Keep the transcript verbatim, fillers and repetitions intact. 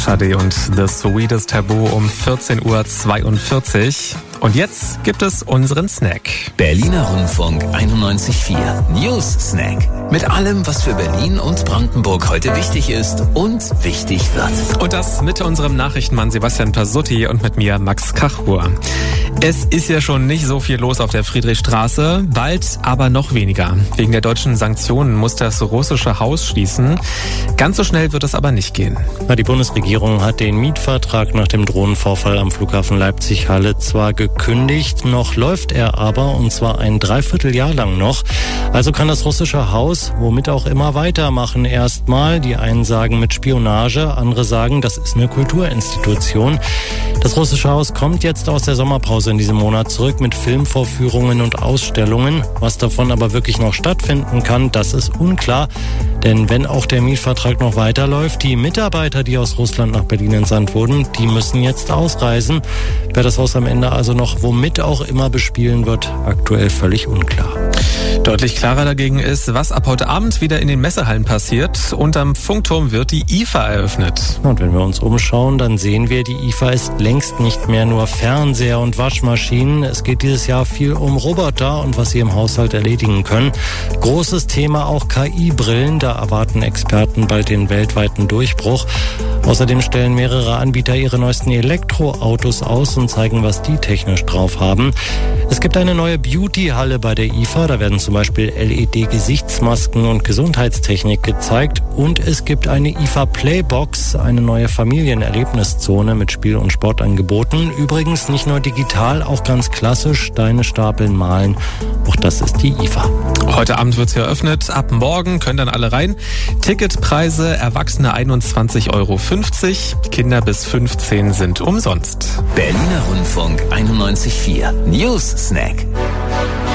Sade und The Sweetest Taboo um vierzehn Uhr zweiundvierzig. Und jetzt gibt es unseren Snack. Berliner Rundfunk einundneunzig Komma vier News Snack. Mit allem, was für Berlin und Brandenburg heute wichtig ist und wichtig wird. Und das mit unserem Nachrichtenmann Sebastian Pasutti und mit mir Max Kachur. Es ist ja schon nicht so viel los auf der Friedrichstraße, bald aber noch weniger. Wegen der deutschen Sanktionen muss das russische Haus schließen. Ganz so schnell wird es aber nicht gehen. Die Bundesregierung hat den Mietvertrag nach dem Drohnenvorfall am Flughafen Leipzig-Halle zwar gekündigt, noch läuft er aber, und zwar ein Dreivierteljahr lang noch. Also kann das russische Haus womit auch immer weitermachen. Erstmal, die einen sagen mit Spionage, andere sagen, das ist eine Kulturinstitution. Das russische Haus kommt jetzt aus der Sommerpause in diesem Monat zurück mit Filmvorführungen und Ausstellungen. Was davon aber wirklich noch stattfinden kann, das ist unklar. Denn wenn auch der Mietvertrag noch weiterläuft, die Mitarbeiter, die aus Russland nach Berlin entsandt wurden, die müssen jetzt ausreisen. Wer das Haus am Ende also noch womit auch immer bespielen wird, aktuell völlig unklar. Deutlich klarer dagegen ist, was ab heute Abend wieder in den Messehallen passiert. Und am Funkturm wird die I F A eröffnet. Und wenn wir uns umschauen, dann sehen wir, die I F A ist längst nicht mehr nur Fernseher und Waschmaschinen. Es geht dieses Jahr viel um Roboter und was sie im Haushalt erledigen können. Großes Thema auch K I-Brillen. Da erwarten Experten bald den weltweiten Durchbruch. Außerdem stellen mehrere Anbieter ihre neuesten Elektroautos aus und zeigen, was die technisch drauf haben. Es gibt eine neue Beauty-Halle bei der I F A. Da werden zum Beispiel L E D-Gesichtsmasken und Gesundheitstechnik gezeigt. Und es gibt eine I F A Playbox, eine neue Familienerlebniszone mit Spiel- und Sportangeboten. Übrigens nicht nur digital, auch ganz klassisch, Steine stapeln, malen. Auch das ist die I F A. Heute Abend wird es eröffnet. Ab morgen können dann alle rein. Ticketpreise, Erwachsene einundzwanzig Euro fünfzig, Kinder bis fünfzehn sind umsonst. Berliner Rundfunk einundneunzig Komma vier News Snack.